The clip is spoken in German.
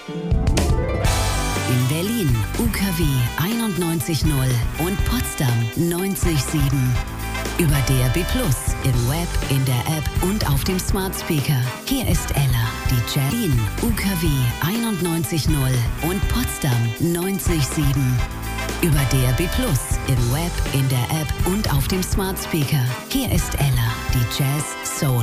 In Berlin UKW 91.0 und Potsdam 90.7. Über DAB+, im Web, in der App und auf dem Smart Speaker. Hier ist Ella, die Berlin UKW 91.0 und Potsdam 90.7. Über DAB+, im Web, in der App und auf dem Smart Speaker. Hier ist Ella, die Jazz Soul